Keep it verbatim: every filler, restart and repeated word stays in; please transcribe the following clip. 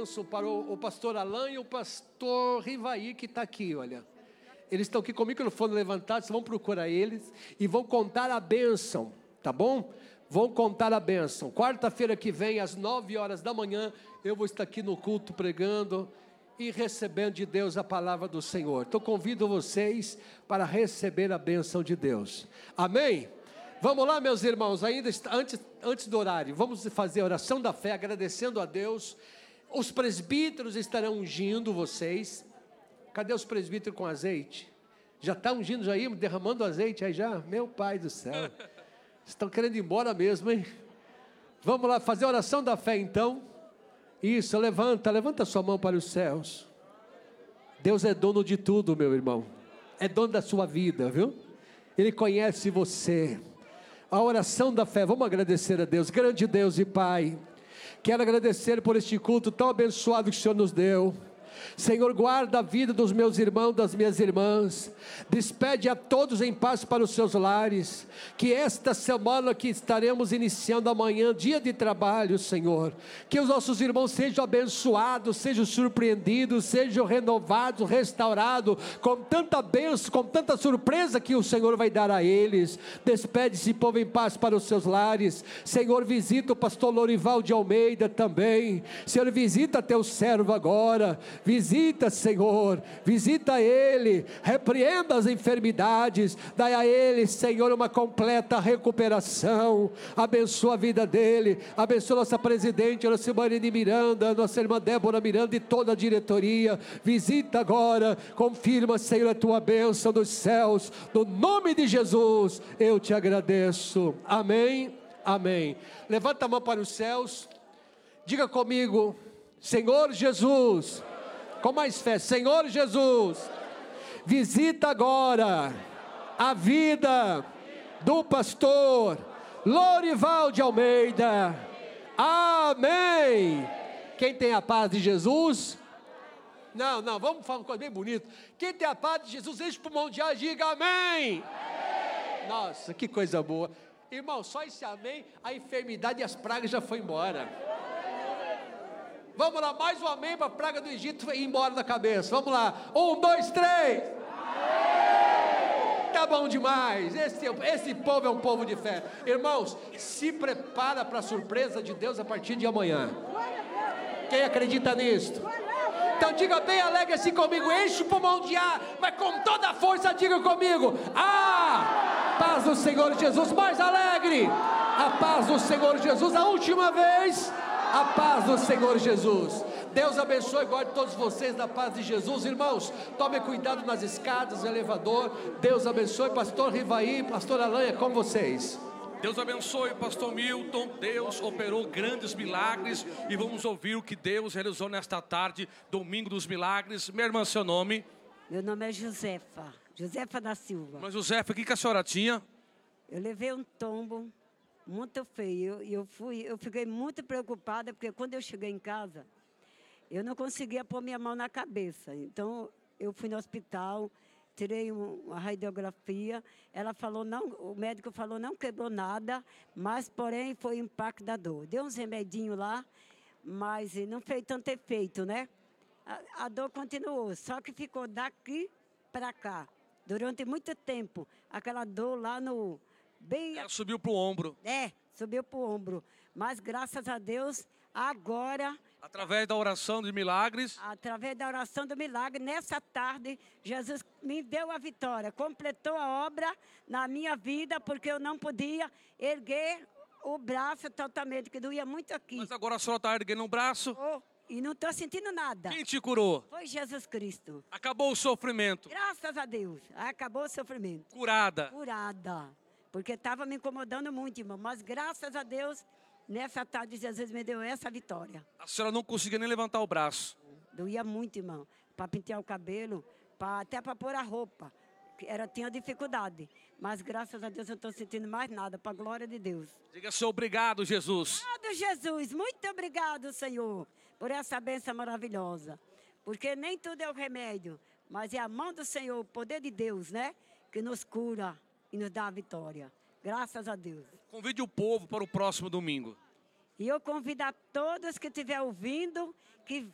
bênção para o, o pastor Alain e o pastor Rivaí, que está aqui, olha. Eles estão aqui comigo, que não foram levantados, vão procurar eles e vão contar a bênção, tá bom? Vão contar a bênção. Quarta-feira que vem, às nove horas da manhã, eu vou estar aqui no culto pregando e recebendo de Deus a palavra do Senhor. Então convido vocês para receber a bênção de Deus. Amém? Vamos lá, meus irmãos, ainda está, antes, antes do horário, vamos fazer a oração da fé, agradecendo a Deus. Os presbíteros estarão ungindo vocês. Cadê os presbíteros com azeite? Já está ungindo, já ia derramando azeite aí já? Meu Pai do céu. Estão querendo ir embora mesmo, hein? Vamos lá fazer a oração da fé então. Isso, levanta, levanta sua mão para os céus. Deus é dono de tudo, meu irmão. É dono da sua vida, viu? Ele conhece você. A oração da fé, vamos agradecer a Deus. Grande Deus e Pai, quero agradecer por este culto tão abençoado que o Senhor nos deu. Senhor, guarda a vida dos meus irmãos, das minhas irmãs, despede a todos em paz para os seus lares, que esta semana que estaremos iniciando amanhã, dia de trabalho, Senhor, que os nossos irmãos sejam abençoados, sejam surpreendidos, sejam renovados, restaurados, com tanta bênção, com tanta surpresa que o Senhor vai dar a eles. Despede esse povo em paz para os seus lares. Senhor, visita o pastor Lorival de Almeida também. Senhor, visita teu servo agora. Visita, Senhor, visita ele, repreenda as enfermidades, dai a ele, Senhor, uma completa recuperação. Abençoa a vida dele, abençoa nossa presidente, nossa irmã Irene Miranda, nossa irmã Débora Miranda e toda a diretoria. Visita agora, confirma, Senhor, a tua bênção dos céus, no nome de Jesus, eu te agradeço. Amém, amém. Levanta a mão para os céus, diga comigo: Senhor Jesus, com mais fé, Senhor Jesus, visita agora a vida do pastor Lorival de Almeida. Amém. Quem tem a paz de Jesus? Não, não, vamos falar uma coisa bem bonita. Quem tem a paz de Jesus, enche o pulmão de ar e diga amém. Amém. Nossa, que coisa boa. Irmão, só esse amém, a enfermidade e as pragas já foi embora. Vamos lá, mais um amém para a praga do Egito ir embora da cabeça. Vamos lá, um, dois, três. Tá bom demais. Esse, esse povo é um povo de fé. Irmãos, se prepara para a surpresa de Deus a partir de amanhã. Quem acredita nisso? Então diga bem alegre assim comigo, enche o pulmão de ar, mas com toda a força diga comigo: ah, paz do Senhor Jesus. Mais alegre, a paz do Senhor Jesus. A última vez, a paz do Senhor Jesus. Deus abençoe e guarde todos vocês na paz de Jesus. Irmãos, tome cuidado nas escadas, no elevador. Deus abençoe. Pastor Rivaí, pastor Alain, é com vocês. Deus abençoe, pastor Milton. Deus operou grandes milagres e vamos ouvir o que Deus realizou nesta tarde, domingo dos milagres. Minha irmã, seu nome? Meu nome é Josefa, Josefa da Silva. Mas Josefa, o que, que a senhora tinha? Eu levei um tombo muito feio, e eu, fui, eu fiquei muito preocupada, porque quando eu cheguei em casa, eu não conseguia pôr minha mão na cabeça. Então, eu fui no hospital, tirei uma radiografia, ela falou, não, o médico falou, não quebrou nada, mas, porém, foi impacto da dor. Deu uns remedinhos lá, mas não fez tanto efeito, né? A, a dor continuou, só que ficou daqui para cá, durante muito tempo, aquela dor lá no... Bem, ela subiu para o ombro. É, subiu para o ombro. Mas, graças a Deus, agora... Através da oração de milagres. Através da oração do milagre, nessa tarde, Jesus me deu a vitória. Completou a obra na minha vida, porque eu não podia erguer o braço totalmente, que doía muito aqui. Mas agora a senhora está erguendo um braço. Oh, e não estou sentindo nada. Quem te curou? Foi Jesus Cristo. Acabou o sofrimento. Graças a Deus. Acabou o sofrimento. Curada. Curada. Porque estava me incomodando muito, irmão. Mas graças a Deus, nessa tarde, Jesus me deu essa vitória. A senhora não conseguia nem levantar o braço. Doía muito, irmão. Para pentear o cabelo, pra, até para pôr a roupa. Era, tinha dificuldade. Mas graças a Deus eu não estou sentindo mais nada, para a glória de Deus. Diga, Senhor, obrigado, Jesus. Obrigado, Jesus. Muito obrigado, Senhor, por essa bênção maravilhosa. Porque nem tudo é o remédio, mas é a mão do Senhor, o poder de Deus, né? Que nos cura e nos dá a vitória. Graças a Deus. Convide o povo para o próximo domingo. E eu convido a todos que estiverem ouvindo, que